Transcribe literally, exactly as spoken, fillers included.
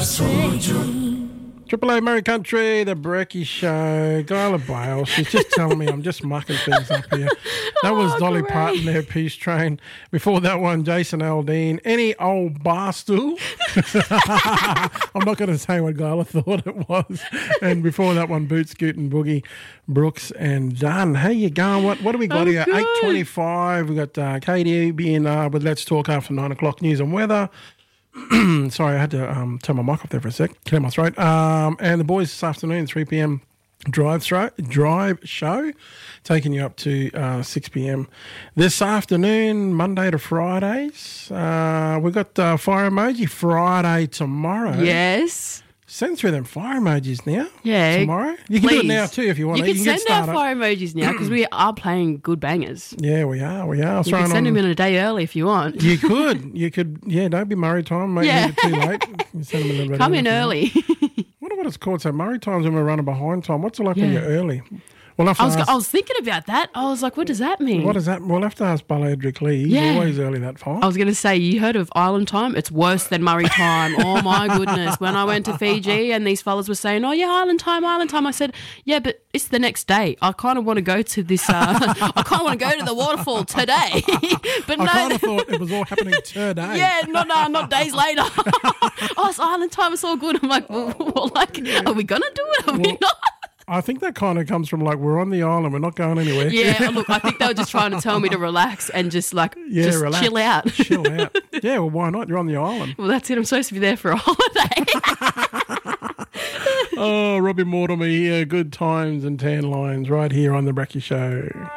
Triple A Murray Country, the Brekkie Show, Gyla Bale. She's just telling me I'm just mucking things up here. That was Oh, Dolly great. Parton there, Peace Train. Before that one, Jason Aldean, Any Old Barstool. I'm not going to say what Gyla thought it was. And before that one, Boot Scoot and Boogie, Brooks and Dunn. How you going? What what do we got I'm here? good. eight twenty-five. We've got uh, Katie being uh, with Let's Talk after nine o'clock news and weather. Sorry, I had to um, turn my mic off there for a sec. Clear my throat. Um, and the boys this afternoon, three p.m. drive throw, drive show, taking you up to uh, six p.m. this afternoon, Monday to Fridays. Uh, we've got uh, Fire Emoji Friday tomorrow. Yes. Send through them fire emojis now. Yeah, Tomorrow. You can do it please. now too if you want. You to. can, you send get our started. fire emojis now because we are playing good bangers. Yeah, we are. We are. You Throwing can send on- them in a day early if you want. You could. You could. Yeah, don't be Murray time. Make Yeah. it too late. You send them a little bit Come in early. early. I wonder what it's called. So Murray times when we're running behind time. What's it like when Yeah. you're early? We'll have to I was, ask. I was thinking about that. I was like, what does that mean? What is that? We'll have to ask Balladrick Lee. He's Yeah. always early that far. I was going to say, you heard of island time? It's worse than Murray time. Oh, my goodness. When I went to Fiji and these fellas were saying, oh, yeah, island time, island time. I said, yeah, but it's the next day. I kind of want to go to this, uh, I kind of want to go to the waterfall today. But I no. kind of thought it was all happening today. Yeah, not uh, not days later. Oh, it's island time. It's all good. I'm like, well, well, like, are we gonna do it? Are we Well, not? I think that kind of comes from like we're on the island, we're not going anywhere. Yeah, look, I think they were just trying to tell me to relax and just like, Yeah, just relax. chill out. Chill out. Yeah, well, why not? You're on the island. Well, that's it. I'm supposed to be there for a holiday. Oh, Robbie Mortimer here. Good times and tan lines right here on the Brekkie Show.